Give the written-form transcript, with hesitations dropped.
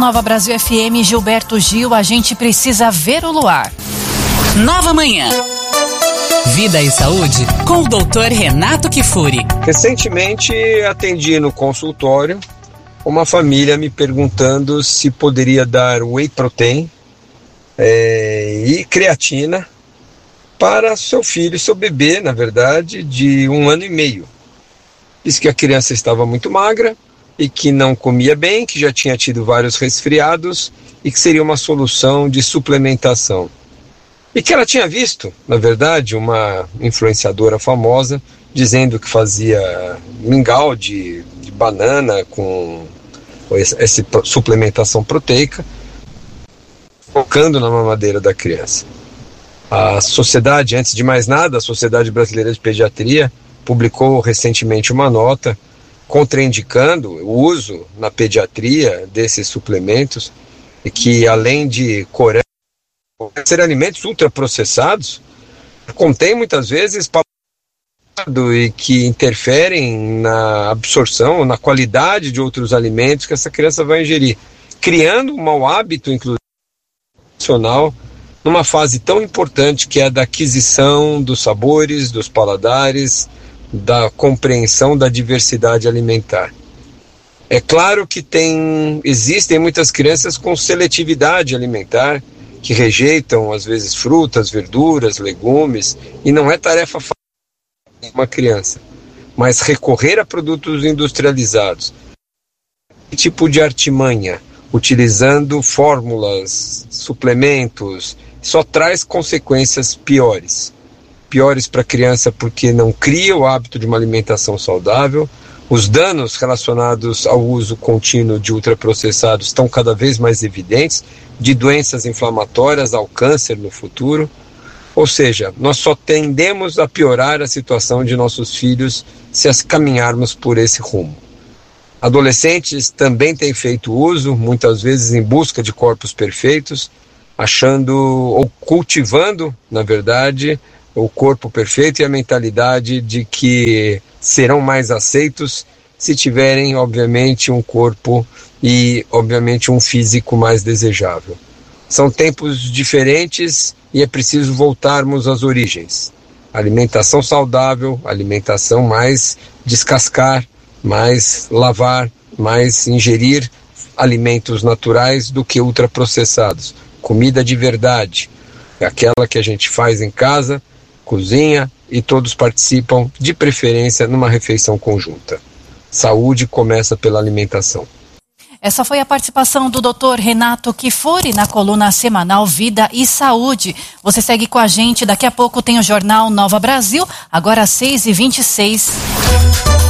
Nova Brasil FM, Gilberto Gil, a gente precisa ver o luar. Nova Manhã. Vida e Saúde com o Dr. Renato Kifuri. Recentemente atendi no consultório uma família me perguntando se poderia dar whey protein e creatina para seu filho, seu bebê, na verdade, de 1 ano e meio. Disse que a criança estava muito magra e que não comia bem, que já tinha tido vários resfriados e que seria uma solução de suplementação. E que ela tinha visto, na verdade, uma influenciadora famosa dizendo que fazia mingau de banana com essa suplementação proteica, focando na mamadeira da criança. A sociedade, antes de mais nada, a Sociedade Brasileira de Pediatria publicou recentemente uma nota contraindicando o uso na pediatria desses suplementos e que, além de ser alimentos ultraprocessados, contém muitas vezes e que interferem na absorção, na qualidade de outros alimentos que essa criança vai ingerir, criando um mau hábito, inclusive, nutricional, numa fase tão importante que é a da aquisição dos sabores, dos paladares, da compreensão da diversidade alimentar. É claro que existem muitas crianças com seletividade alimentar, que rejeitam, às vezes, frutas, verduras, legumes, e não é tarefa fácil para uma criança. Mas recorrer a produtos industrializados, que tipo de artimanha, utilizando fórmulas, suplementos, só traz consequências piores. Piores para a criança porque não cria o hábito de uma alimentação saudável. Os danos relacionados ao uso contínuo de ultraprocessados estão cada vez mais evidentes, de doenças inflamatórias ao câncer no futuro. Ou seja, nós só tendemos a piorar a situação de nossos filhos se caminharmos por esse rumo. Adolescentes também têm feito uso, muitas vezes em busca de corpos perfeitos, achando ou cultivando, na verdade, o corpo perfeito e a mentalidade de que serão mais aceitos se tiverem, obviamente, um corpo e, obviamente, um físico mais desejável. São tempos diferentes e é preciso voltarmos às origens. Alimentação saudável, alimentação mais descascar, mais lavar, mais ingerir alimentos naturais do que ultraprocessados. Comida de verdade, aquela que a gente faz em casa, cozinha e todos participam, de preferência, numa refeição conjunta. Saúde começa pela alimentação. Essa foi a participação do Dr. Renato Kifuri na coluna semanal Vida e Saúde. Você segue com a gente, daqui a pouco tem o Jornal Nova Brasil, agora às 6h26.